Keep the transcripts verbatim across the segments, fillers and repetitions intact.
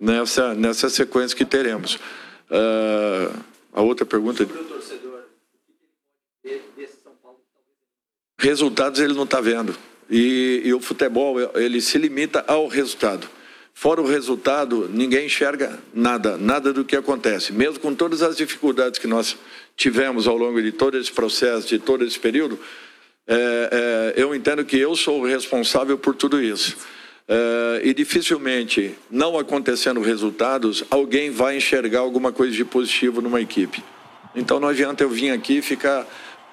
nessa, nessa sequência que teremos. Uh, a outra pergunta... Resultados ele não está vendo. E, e o futebol, ele se limita ao resultado. Fora o resultado, ninguém enxerga nada, nada do que acontece. Mesmo com todas as dificuldades que nós tivemos ao longo de todo esse processo, de todo esse período, é, é, eu entendo que eu sou o responsável por tudo isso. É, e dificilmente, não acontecendo resultados, alguém vai enxergar alguma coisa de positivo numa equipe. Então não adianta eu vir aqui e ficar...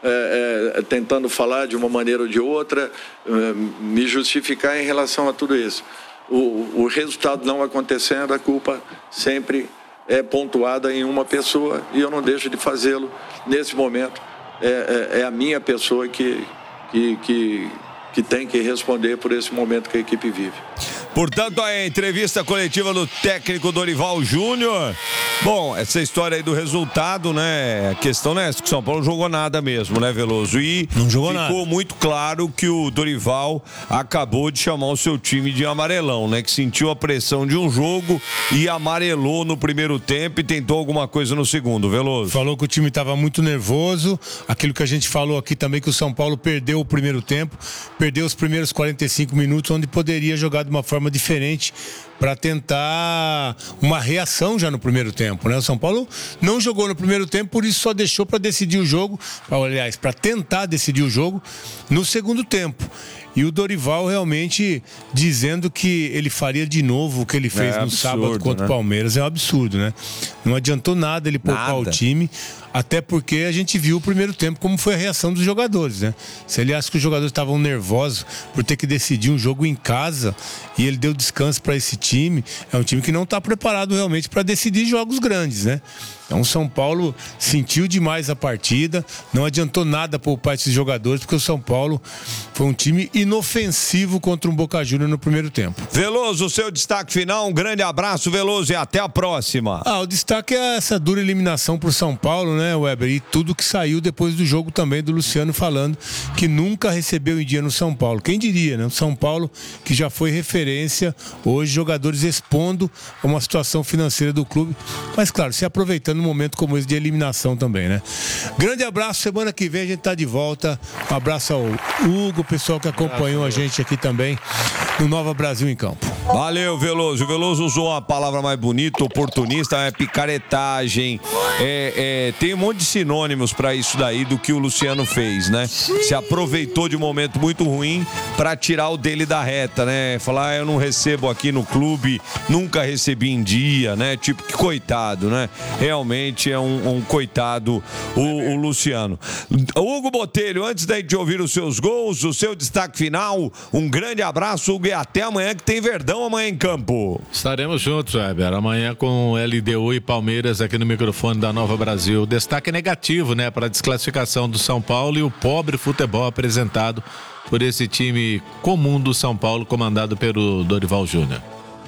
É, é, tentando falar de uma maneira ou de outra, é, me justificar em relação a tudo isso. O, o resultado não acontecendo, a culpa sempre é pontuada em uma pessoa e eu não deixo de fazê-lo nesse momento. É, é, é a minha pessoa que, que, que, que tem que responder por esse momento que a equipe vive. Portanto, a entrevista coletiva do técnico Dorival Júnior. Bom, essa história aí do resultado, né? A questão não é essa, que o São Paulo não jogou nada mesmo, né, Veloso? E não jogou ficou nada. muito claro que o Dorival acabou de chamar o seu time de amarelão, né? Que sentiu a pressão de um jogo e amarelou no primeiro tempo e tentou alguma coisa no segundo, Veloso. Falou que o time estava muito nervoso, aquilo que a gente falou aqui também, que o São Paulo perdeu o primeiro tempo, perdeu os primeiros quarenta e cinco minutos, onde poderia jogar de uma forma diferente para tentar uma reação já no primeiro tempo, né? O São Paulo não jogou no primeiro tempo, por isso só deixou para decidir o jogo, aliás, para tentar decidir o jogo no segundo tempo. E o Dorival realmente dizendo que ele faria de novo o que ele fez é no absurdo, sábado contra né? o Palmeiras. É um absurdo, né? Não adiantou nada ele poupar Nada. o time, até porque a gente viu o primeiro tempo como foi a reação dos jogadores, né? Se ele acha que os jogadores estavam nervosos por ter que decidir um jogo em casa e ele deu descanso para esse time, é um time que não está preparado realmente para decidir jogos grandes, né? Então o São Paulo sentiu demais a partida, não adiantou nada poupar esses jogadores, porque o São Paulo foi um time inofensivo contra um Boca Juniors no primeiro tempo. Veloso, seu destaque final, um grande abraço, Veloso, e até a próxima. Ah, o destaque é essa dura eliminação pro São Paulo, né, Weber? E tudo que saiu depois do jogo também do Luciano falando que nunca recebeu em dia no São Paulo. Quem diria, né? O São Paulo que já foi referência, hoje jogadores expondo uma situação financeira do clube, mas claro, se aproveitando num momento como esse de eliminação também, né? Grande abraço, semana que vem a gente tá de volta. Um abraço ao Hugo, o pessoal que acompanhou a gente aqui também no Nova Brasil em Campo. Valeu, Veloso. O Veloso usou a palavra mais bonita, oportunista, é picaretagem. É, é, tem um monte de sinônimos para isso daí do que o Luciano fez, né? Se aproveitou de um momento muito ruim para tirar o dele da reta, né? Falar, ah, eu não recebo aqui no clube, nunca recebi em dia, né? Tipo, que coitado, né? Realmente é um, um coitado o, o Luciano. Hugo Botelho, antes da gente ouvir os seus gols, o seu destaque final, um grande abraço, Hugo, e até amanhã que tem Verdão amanhã em campo. Estaremos juntos, Weber, amanhã com L D U e Palmeiras aqui no microfone da Nova Brasil. Destaque negativo, né, para a desclassificação do São Paulo e o pobre futebol apresentado por esse time comum do São Paulo, comandado pelo Dorival Júnior.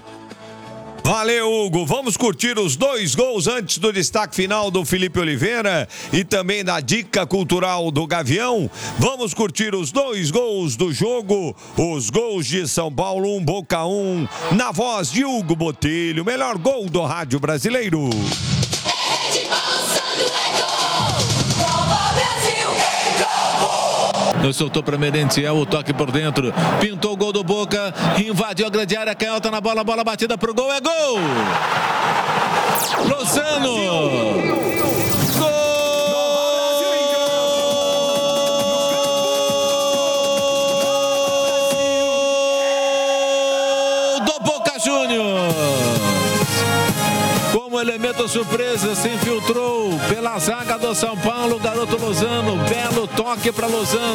Valeu, Hugo. Vamos curtir os dois gols antes do destaque final do Felipe Oliveira e também da dica cultural do Gavião. Vamos curtir os dois gols do jogo, os gols de São Paulo, um Boca um, na voz de Hugo Botelho, melhor gol do rádio brasileiro. No soltou para Merentiel, o toque por dentro, pintou o gol do Boca, invadiu a grande área, canhota na bola, bola batida pro gol, é gol! Lozano! Gol! Do Boca Juniors! Como elemento surpresa, se infiltrou pela zaga do São Paulo, garoto Lozano, belo toque para Lozano.